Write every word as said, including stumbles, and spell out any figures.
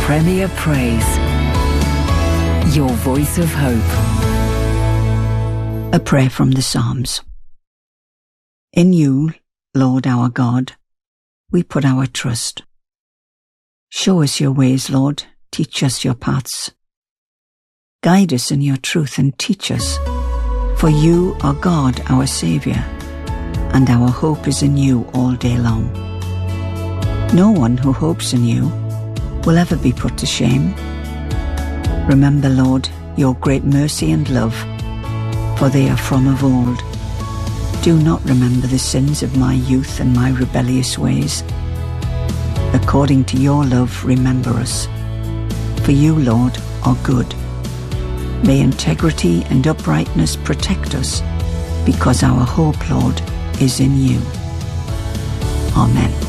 Premier Praise. Your voice of hope. A prayer from the Psalms. In you, Lord our God, we put our trust. Show us your ways, Lord. Teach us your paths. Guide us in your truth and teach us. For you are God, our Saviour, and our hope is in you all day long. No one who hopes in you will ever be put to shame. Remember, Lord, your great mercy and love, for they are from of old. Do not remember the sins of my youth and my rebellious ways. According to your love, remember us. For you, Lord, are good. May integrity and uprightness protect us, because our hope, Lord, is in you. Amen.